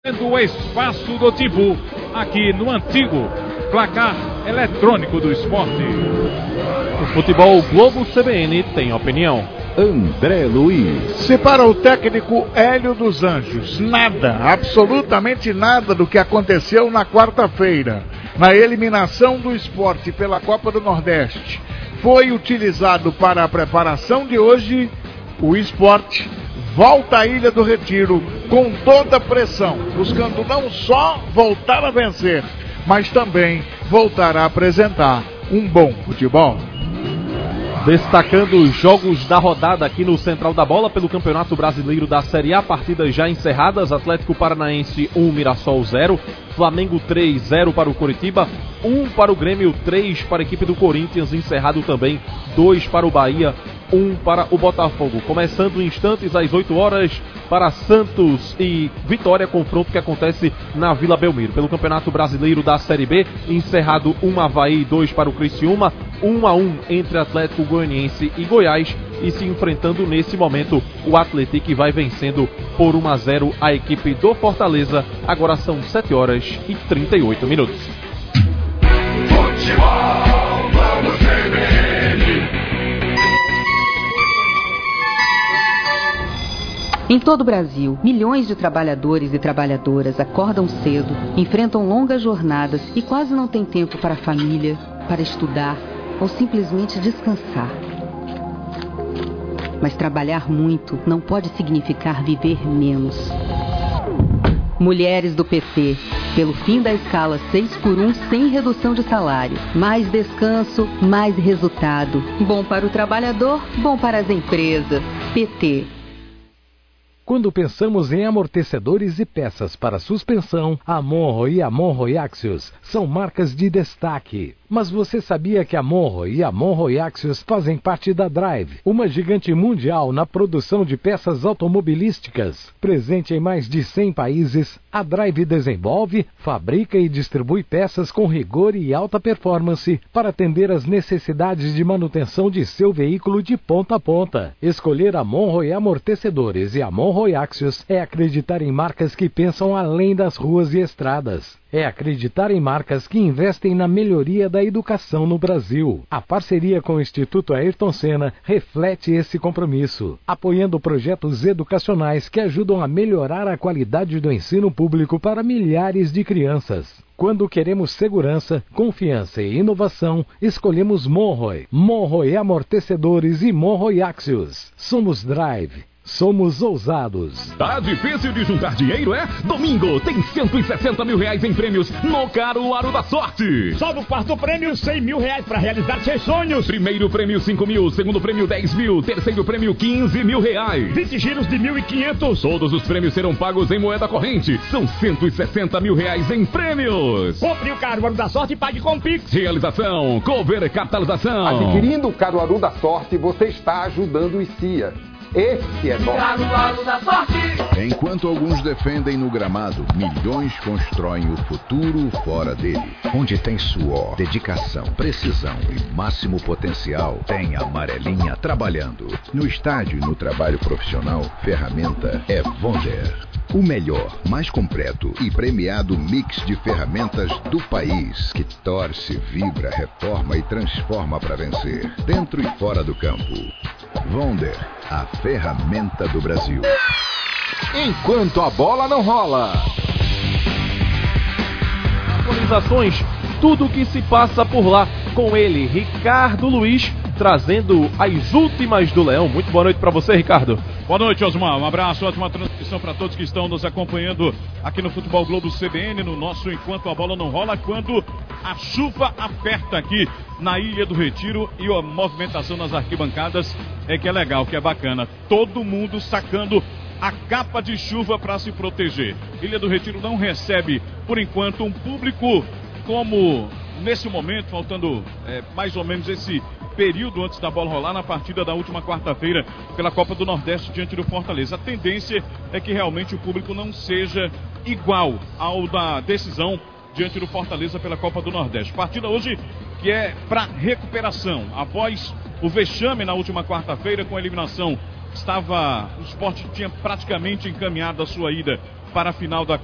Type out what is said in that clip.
do espaço do Timbu, aqui no antigo placar eletrônico do esporte. O futebol Globo CBN tem opinião. André Luiz. Se para o técnico Hélio dos Anjos, nada, absolutamente nada do que aconteceu na quarta-feira, na eliminação do esporte pela Copa do Nordeste, foi utilizado para a preparação de hoje, o esporte volta à Ilha do Retiro com toda a pressão, buscando não só voltar a vencer, mas também voltar a apresentar um bom futebol. Destacando os jogos da rodada aqui no Central da Bola pelo Campeonato Brasileiro da Série A, partidas já encerradas: Atlético Paranaense 1, Mirassol 0, Flamengo 3, 0 para o Coritiba, 1 para o Grêmio, 3 para a equipe do Corinthians, encerrado também 2 para o Bahia, 1 para o Botafogo. Começando instantes às 8 horas para Santos e Vitória, confronto que acontece na Vila Belmiro. Pelo Campeonato Brasileiro da Série B, encerrado 1 Avaí, 2 para o Criciúma, 1-1 entre Atlético Goianiense e Goiás, e se enfrentando nesse momento o Atlético, que vai vencendo por 1-0 a equipe do Fortaleza. Agora são 7 horas e 38 minutos. Futebol, vamos CBN. Em todo o Brasil, milhões de trabalhadores e trabalhadoras acordam cedo, enfrentam longas jornadas e quase não têm tempo para a família, para estudar ou simplesmente descansar. Mas trabalhar muito não pode significar viver menos. Mulheres do PT, pelo fim da escala 6x1 sem redução de salário. Mais descanso, mais resultado. Bom para o trabalhador, bom para as empresas. PT. Quando pensamos em amortecedores e peças para suspensão, a Monro e a Monro Axios são marcas de destaque. Mas você sabia que a Monro e a Monro Axios fazem parte da Drive, uma gigante mundial na produção de peças automobilísticas? Presente em mais de 100 países, a Drive desenvolve, fabrica e distribui peças com rigor e alta performance para atender às necessidades de manutenção de seu veículo de ponta a ponta. Escolher a Monro e Amortecedores e a Monro Axios é acreditar em marcas que pensam além das ruas e estradas. É acreditar em marcas que investem na melhoria da educação no Brasil. A parceria com o Instituto Ayrton Senna reflete esse compromisso, apoiando projetos educacionais que ajudam a melhorar a qualidade do ensino público para milhares de crianças. Quando queremos segurança, confiança e inovação, escolhemos Monroe. Monroe Amortecedores e Monroe Axios. Somos Drive. Somos ousados. Tá difícil de juntar dinheiro, é? Domingo tem 160 mil reais em prêmios no Caruaru da Sorte. Sobe o quarto prêmio, 100 mil reais para realizar seus sonhos. Primeiro prêmio 5 mil, segundo prêmio 10 mil, terceiro prêmio 15 mil reais. 20 giros de 1.500. Todos os prêmios serão pagos em moeda corrente. São 160 mil reais em prêmios. Compre o Caruaru da Sorte e pague com Pix. Realização, Cover Capitalização. Adquirindo o Caruaru da Sorte, você está ajudando o ICIA. Esse é nosso. Caruaru da Sorte. Enquanto alguns defendem no gramado, milhões constroem o futuro fora dele. Onde tem suor, dedicação, precisão e máximo potencial, tem a amarelinha trabalhando. No estádio e no trabalho profissional, ferramenta é Vonder. O melhor, mais completo e premiado mix de ferramentas do país, que torce, vibra, reforma e transforma para vencer, dentro e fora do campo. Vonder, a ferramenta do Brasil. Enquanto a bola não rola. Atualizações, tudo o que se passa por lá, com ele, Ricardo Luiz, trazendo as últimas do Leão. Muito boa noite para você, Ricardo. Boa noite, Osmar. Um abraço, ótima transmissão para todos que estão nos acompanhando aqui no Futebol Globo CBN, no nosso Enquanto a Bola Não Rola, quando a chuva aperta aqui na Ilha do Retiro e a movimentação nas arquibancadas é que é legal, que é bacana. Todo mundo sacando a capa de chuva para se proteger. Ilha do Retiro não recebe, por enquanto, um público como nesse momento, faltando mais ou menos esse período antes da bola rolar na partida da última quarta-feira pela Copa do Nordeste diante do Fortaleza. A tendência é que realmente o público não seja igual ao da decisão diante do Fortaleza pela Copa do Nordeste. Partida hoje que é para recuperação. Após o vexame na última quarta-feira com a eliminação, o Sport tinha praticamente encaminhado a sua ida para a final da